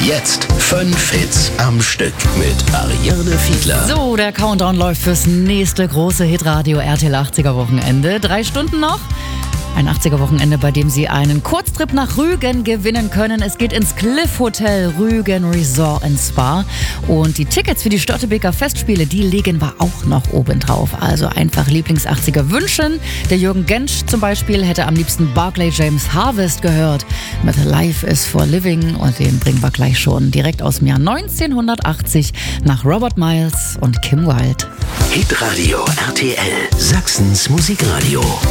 Jetzt 5 Hits am Stück mit Ariane Fiedler. So, der Countdown läuft fürs nächste große Hitradio RTL 80er Wochenende. 3 Stunden noch. Ein 80er Wochenende, bei dem Sie einen Kurztrip nach Rügen gewinnen können. Es geht ins Cliff Hotel Rügen Resort & Spa. Und die Tickets für die Störtebeker Festspiele, die legen wir auch noch oben drauf. Also einfach Lieblings-80er wünschen. Der Jürgen Gensch zum Beispiel hätte am liebsten Barclay James Harvest gehört mit Life is for Living. Und den bringen wir gleich schon direkt aus dem Jahr 1980 nach Robert Miles und Kim Wilde. Hitradio RTL, Sachsens Musikradio.